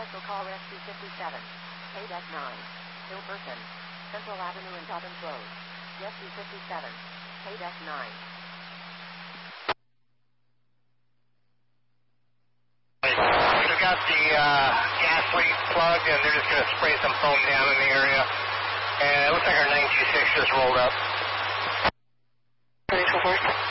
Special call Rescue 57. KDEC 9. Hillperson. Central Avenue and Dobbins Road. Rescue 57. KDEC 9. We've got the gas leak plugged, and they're just going to spray some foam down in the area. And it looks like our 926 just rolled up. 34.